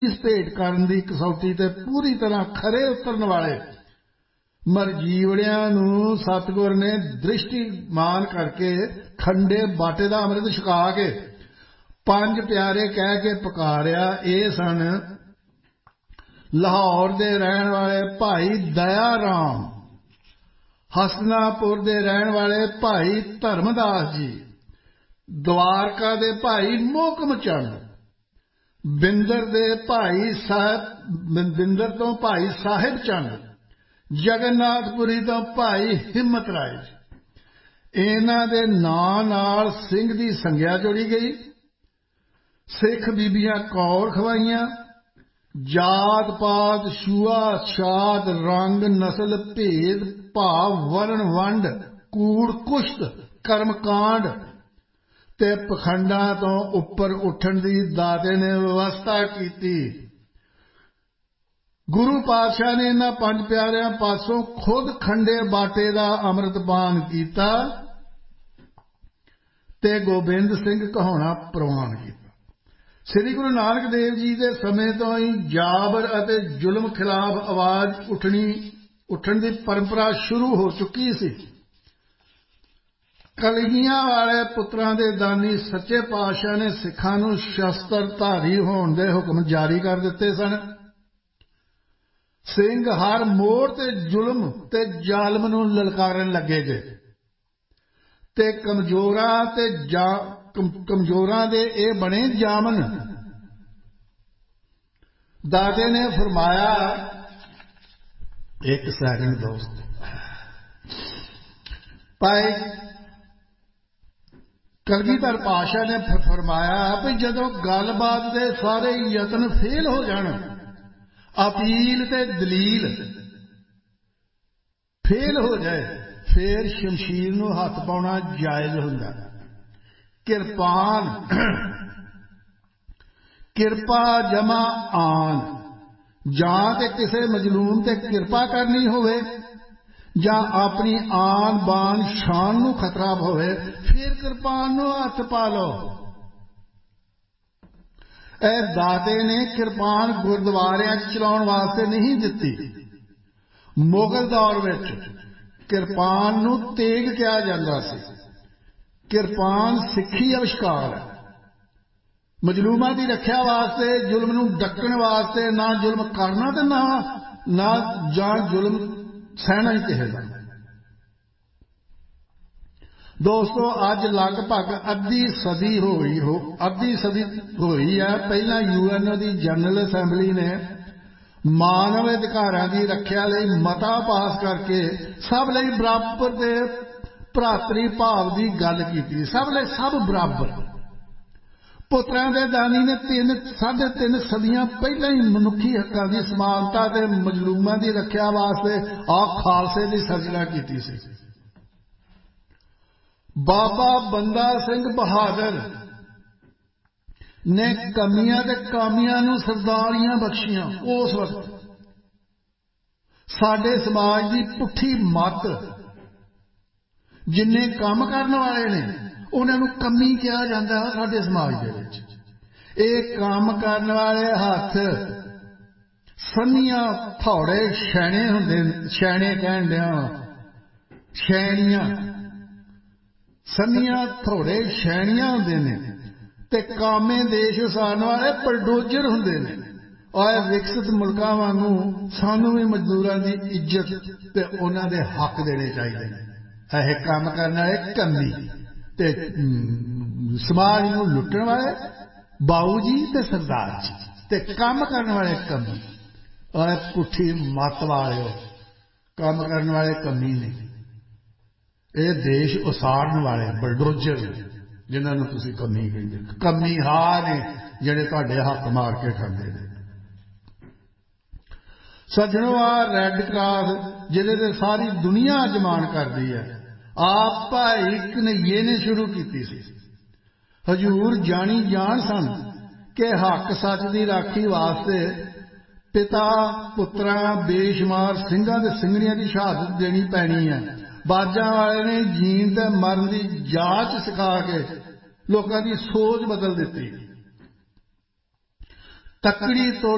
इस भेंट करन दी कसौटी ते पूरी तरह खरे उतरन वाले मरजीवड़ियां नूं सतगुर ने दृष्टिमान करके खंडे बाटे दा अमृत छका के पंज प्यारे कह के पुकारिया। ये सन लाहौर दे रहन वाले भाई दया राम, हसनापुर दे रहन वाले भाई धर्मदास जी, द्वारका दे भाई मोहकम चंद, बिंदर दे भाई साहब बिंदर तो भाई साहिब चंद, जगन्नाथपुरी तो भाई हिम्मत राय। इन्हां दे नां नाल सिंह दी संग्या जोड़ी गई। सिख बीबियां कौर खवाइयां। जात पात छूआ छात रंग नस्ल भेद भाव वर्ण वंड कूड़ कुश्त कर्म कांड ते पखंडा तो उपर उठन दी दाते ने व्यवस्था की। गुरु पातशाह ने इन्हां पंज प्यारियां पासों खुद खंडे बाटे दा अमृतपान कीता ते गोबिंद सिंह कहाउणा प्रवान किया। श्री गुरु नानक देव जी के समय तो ही जाबर अते जुल्म खिलाफ आवाज उठन की परंपरा शुरू हो चुकी सी। कलगियां वाले पुत्रां दे दानी सच्चे पातशाह ने सिखां नूं शस्त्रधारी होण दे हुक्म जारी कर दिते सन। सिंह हर मोड़ ते जुल्म ते जालम नूं ललकारन लगे जे ते कमजोरां दे ए बने जामन। दादे ने फरमाया, एक सेकंड दोस्त, भाई कलगीधर पातशाह ने फरमाया भी जदों गलबात दे सारे यतन फेल हो जाण, अपील ते दलील फेल हो जाए, फिर शमशीर नूं हथ पाउणा जायज हुंदा। किरपा जमा आन, जां ते किसे मजलूम ते किरपा करनी होवे जां अपनी आन बान शान नूं खतरा होवे, फिर किरपान नूं हथ पा लो। ए दाते ने किरपान गुरुद्वारियां चलाउण वास्ते नहीं दिती। मुगल दौर विच किरपान नूं तेग कहा जांदा सी। किरपान सिੱਖੀ अविष्कार है। मजलूमां की रख्या वास्ते, जुल्म नूं डकण वास्ते, ना जुल्म करना ते ना जां जुल्म सहना ही किसे दा। दोस्तों अज लगभग अद्धी सदी होई है पहला यूएनओ की जनरल असैंबली ने मानव अधिकारां की रख्या लई मता पास करके सब लई बराबर दे भरातरी भाव की गल की। सब लई सब बराबर। पुत्रां दे दानी ने 3.5 सदियां पहले ही मनुखी हकां की समानता ते मजलूमां की रख्या वास्ते खालसे की सर्जना की सी। बाबा बंदा सिंह बहादुर ने कमियां ते कामियां नूं सरदारियां बख्शियां। उस वक्त साडे समाज की पुठी मत, जिन्ने काम करने वाले ने उन्होंने कमी कहा जाता है। साडे समाज दे विच इह काम करने वाले हथ सन्नियां थौड़े शैणे हुंदे, शैणे कहण दिया शैणियां, सन्नियां थोड़े शैणियां हुंदे ने ते कामे देश उसारन वाले बलडोजर हुंदे ने। और विकसित मुल्कां वांगू सानू भी मजदूरां दी इज्जत ते उन्हां दे हक देने चाहिए। यह काम करने वाले कमी ते समाज नूं लुट्टण वाले बाऊ जी ते सरदार जी ते काम करने वाले कमी। और पुठी मत वाले काम करने वाले कमी नहीं, ये देश उसारन वाले बलडोजर जिन्होंने तुसीं कमी कहंदे। कमी हां ने जिहड़े तुहाडे हक मार के खांदे ने। सज्जणों, आ रैड क्रॉस जिहदे ते सारी दुनिया अजमान करदी है, आप भाई कन्हैये ने शुरू की सी। हजूर जानी जान सन कि हक सच की राखी वास्ते पिता पुत्रां बेशुमार सिंघां ते सिंघणियां की शहादत देनी पैनी है। बाजा वाले ने जीण ते मरण की जाच सिखा के लोगों की सोच बदल दी। तकड़ी तो